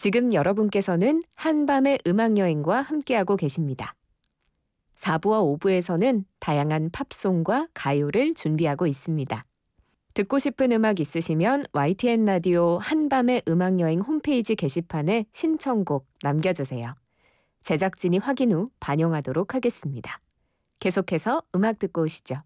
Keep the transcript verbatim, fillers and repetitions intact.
지금 여러분께서는 한밤의 음악여행과 함께하고 계십니다. 사 부와 오 부에서는 다양한 팝송과 가요를 준비하고 있습니다. 듣고 싶은 음악 있으시면 와이티엔 라디오 한밤의 음악여행 홈페이지 게시판에 신청곡 남겨주세요. 제작진이 확인 후 반영하도록 하겠습니다. 계속해서 음악 듣고 오시죠.